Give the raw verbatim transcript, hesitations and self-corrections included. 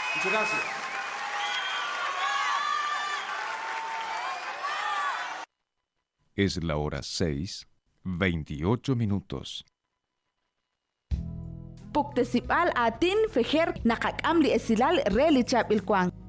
Muchas gracias. Es la hora seis, veintiocho minutos. Puktesipal atin fejer nakakam li esilal reli chap ilkwang.